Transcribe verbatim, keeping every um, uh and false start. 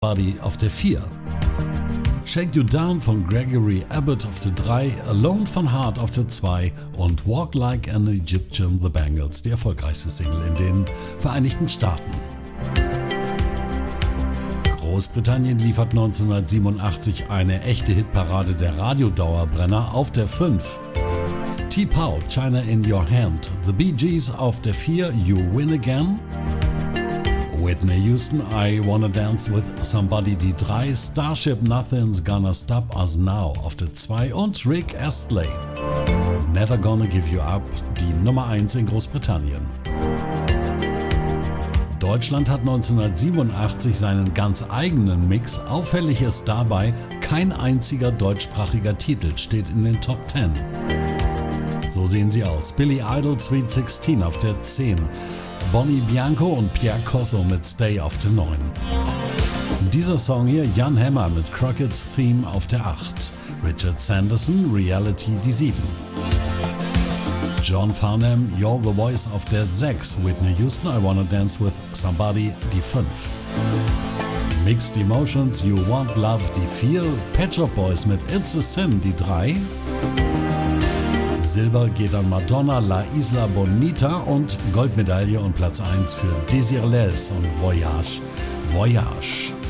Buddy auf der vier. Shake You Down von Gregory Abbott auf der drei, Alone von Heart auf der zwei und Walk Like an Egyptian The Bangles, die erfolgreichste Single in den Vereinigten Staaten. Großbritannien liefert neunzehnhundertsiebenundachtzig eine echte Hitparade der Radiodauerbrenner auf der fünf. T-Pow, China in Your Hand, The Bee Gees auf der vier, You Win Again. Whitney Houston, I Wanna Dance With Somebody, die drei, Starship, Nothing's Gonna Stop Us Now auf der zwei und Rick Astley, Never Gonna Give You Up, die Nummer eins in Großbritannien. Deutschland hat neunzehnhundertsiebenundachtzig seinen ganz eigenen Mix. Auffällig ist dabei, kein einziger deutschsprachiger Titel steht in den Top zehn. So sehen sie aus: Billy Idol, Sweet sixteen auf der zehn, Bonnie Bianco und Pierre Corso mit Stay auf der neun. Dieser Song hier, Jan Hammer mit Crockett's Theme auf der acht, Richard Sanderson, Reality die sieben. John Farnham, You're the Voice auf der sechs, Whitney Houston, I Wanna Dance With Somebody die fünf. Mixed Emotions, You Want Love die vier, Pet Shop Boys mit It's a Sin die drei. Silber geht an Madonna, La Isla Bonita und Goldmedaille und Platz eins für Désirless und Voyage, Voyage.